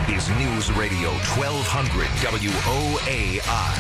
is News Radio 1200 WOAI.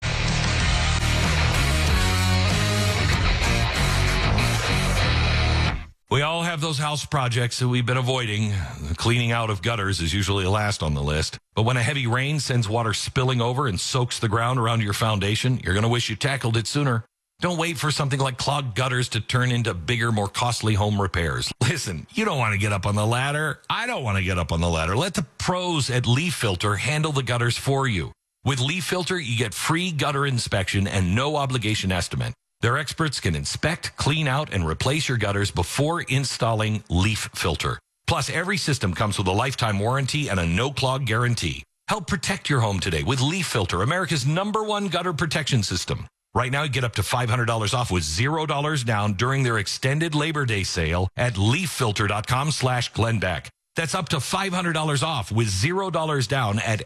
We all have those house projects that we've been avoiding. The cleaning out of gutters is usually last on the list. But when a heavy rain sends water spilling over and soaks the ground around your foundation, you're going to wish you tackled it sooner. Don't wait for something like clogged gutters to turn into bigger, more costly home repairs. Listen, you don't want to get up on the ladder. I don't want to get up on the ladder. Let the pros at Leaf Filter handle the gutters for you. With Leaf Filter, you get free gutter inspection and no obligation estimate. Their experts can inspect, clean out, and replace your gutters before installing Leaf Filter. Plus, every system comes with a lifetime warranty and a no-clog guarantee. Help protect your home today with Leaf Filter, America's #1 gutter protection system. Right now, you get up to $500 off with $0 down during their extended Labor Day sale at leaffilter.com/Glenn That's up to $500 off with $0 down at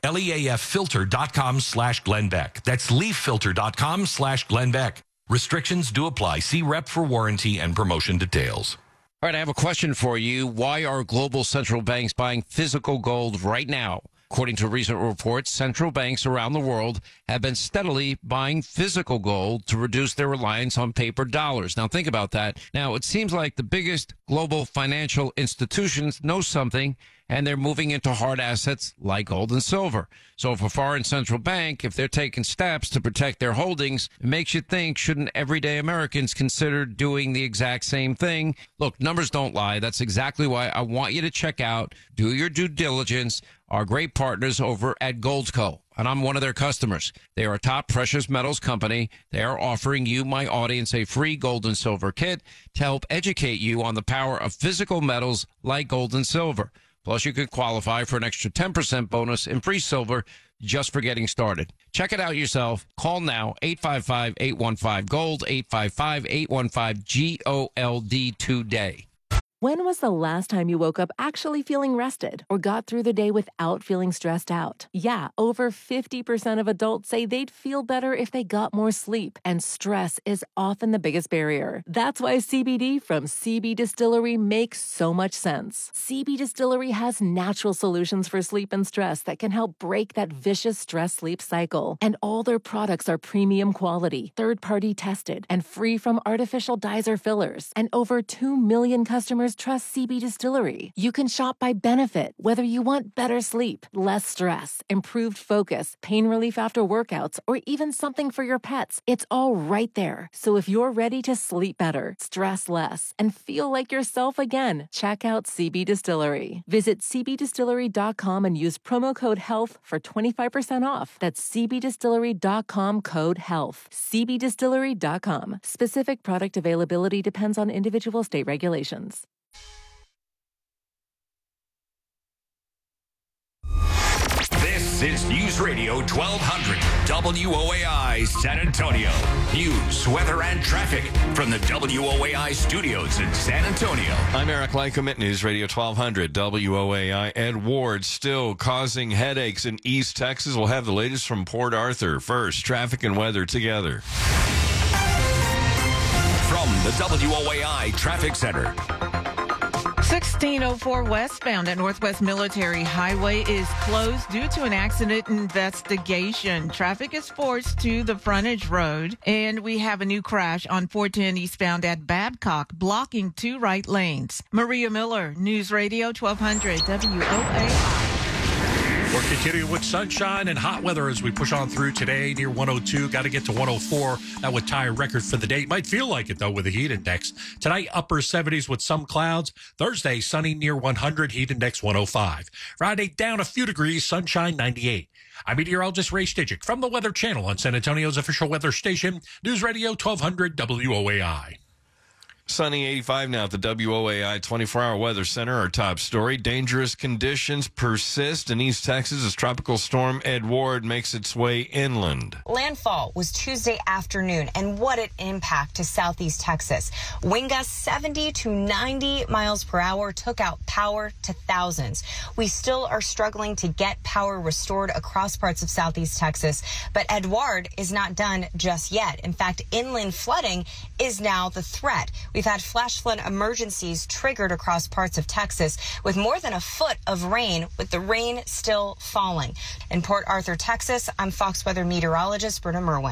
leaffilter.com/Glenn That's leaffilter.com/Glenn Restrictions do apply. See rep for warranty and promotion details. All right, I have a question for you. Why are global central banks buying physical gold right now? According to recent reports, central banks around the world have been steadily buying physical gold to reduce their reliance on paper dollars. Now, think about that. Now, it seems like the biggest global financial institutions know something, and they're moving into hard assets like gold and silver. So if a foreign central bank, if they're taking steps to protect their holdings, it makes you think, shouldn't everyday Americans consider doing the exact same thing? Look, numbers don't lie. That's exactly why I want you to check out, do your due diligence, our great partners over at Goldco. And I'm one of their customers. They are a top precious metals company. They are offering you, my audience, a free gold and silver kit to help educate you on the power of physical metals like gold and silver. Plus, you could qualify for an extra 10% bonus in free silver just for getting started. Check it out yourself. Call now, 855-815-GOLD, 855-815-GOLD today. When was the last time you woke up actually feeling rested or got through the day without feeling stressed out? Yeah, over 50% of adults say they'd feel better if they got more sleep, and stress is often the biggest barrier. That's why CBD from CB Distillery makes so much sense. CB Distillery has natural solutions for sleep and stress that can help break that vicious stress-sleep cycle. And all their products are premium quality, third-party tested, and free from artificial dyes or fillers. And over 2 million customers trust CB Distillery. You can shop by benefit, whether you want better sleep, less stress, improved focus, pain relief after workouts, or even something for your pets. It's all right there. So if you're ready to sleep better, stress less, and feel like yourself again, check out CB Distillery. Visit cbdistillery.com and use promo code HEALTH for 25% off. That's cbdistillery.com, code HEALTH. cbdistillery.com. Specific product availability depends on individual state regulations. This is News Radio 1200 WOAI San Antonio. News, weather, and traffic from the WOAI studios in San Antonio. I'm Eric Lycom at News Radio 1200 WOAI. Ed Ward still causing headaches in East Texas. We'll have the latest from Port Arthur. First, traffic and weather together. From the WOAI Traffic Center. 1604 westbound at Northwest Military Highway is closed due to an accident investigation. Traffic is forced to the frontage road, and we have a new crash on 410 eastbound at Babcock, blocking 2 right lanes. Maria Miller, News Radio 1200 WOAI. We're continuing with sunshine and hot weather as we push on through today near 102. Got to get to 104. That would tie a record for the day. Might feel like it, though, with the heat index. Tonight, upper 70s with some clouds. Thursday, sunny near 100, heat index 105. Friday, down a few degrees, sunshine 98. I'm meteorologist Ray Stidgick from the Weather Channel on San Antonio's official weather station, News Radio 1200 WOAI. Sunny 85 now at the WOAI 24-hour weather center. Our top story, dangerous conditions persist in East Texas as tropical storm Ed Ward makes its way inland. Landfall was Tuesday afternoon, and what an impact to southeast Texas. Wind gusts 70 to 90 miles per hour took out power to thousands. We still are struggling to get power restored across parts of southeast Texas, but Ed Ward is not done just yet. In fact, inland flooding is now the threat. We've had flash flood emergencies triggered across parts of Texas with more than a foot of rain, with the rain still falling. In Port Arthur, Texas, I'm Fox Weather meteorologist Britta Merwin.